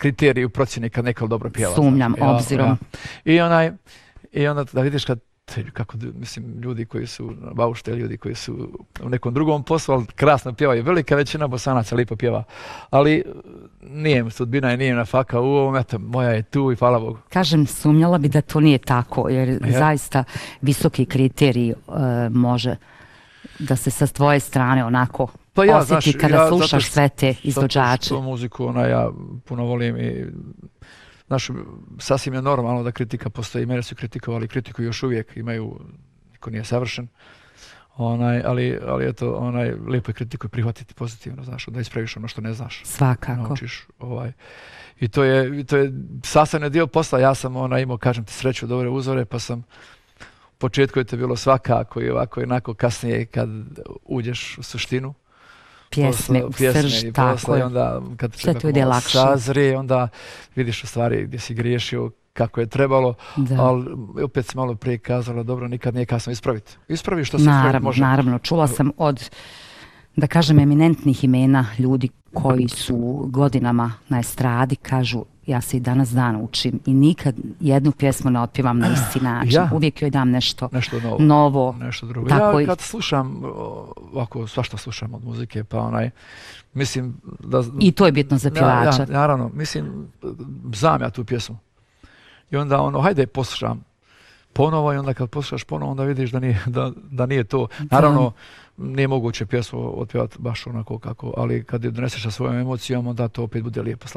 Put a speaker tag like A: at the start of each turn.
A: kriterij u procjeni kad neko dobro pjeva.
B: Sumnjam, obzirom.
A: I onda da vidiš kako, mislim, ljudi koji su baušte, ljudi koji su u nekom drugom poslu, ali krasno pjevaju. Velika većina Bosanaca lijepo pjeva. Ali nije im sudbina i nije im na faka u ovom, eto, moja je tu i hvala Bogu.
B: Kažem, sumnjala bi da to nije tako, jer zaista visoki kriterij može da se sa tvoje strane onako osjeti kada slušaš sve te izvođače.
A: Zato što muziku ja puno volim i znaš, sasvim je normalno da kritika postoji. Mene su kritikovali, kritikuju još uvijek, imaju, niko nije savršen. Ali eto, lijepo je kritiku prihvatiti pozitivno, znaš, da ispraviš ono što ne znaš.
B: Svakako.
A: Naučiš, I to je sastavni dio posla. Ja sam imao, kažem ti, sreću, dobre uzore, pa sam u početku je to bilo svakako i ovako onako kasnije kad uđeš u suštinu.
B: Pjesme, u srž, tako je.
A: I onda kad
B: sve to ide lakše.
A: Sazrije, onda vidiš u stvari gdje si griješio, kako je trebalo, ali opet si malo prije kazala, dobro, nikad nije kasno ispraviti. Ispravi što se ispraviti može.
B: Naravno, čula sam od, da kažem, eminentnih imena ljudi koji su godinama na estradi, kažu, ja se i danas dan učim i nikad jednu pjesmu ne otpjevam na isti način. Uvijek joj dam nešto novo.
A: Nešto drugo. Ja kad slušam, ovako svašta slušam od muzike, pa mislim da...
B: I to je bitno za pjevača.
A: Naravno, mislim, znam ja tu pjesmu. I onda hajde poslušam ponovo i onda kad poslušaš ponovo, onda vidiš da nije to. Naravno, nije moguće pjesmu otpjevati baš onako kako, ali kad je doneseš sa svojom emocijom, onda to opet bude lijepo.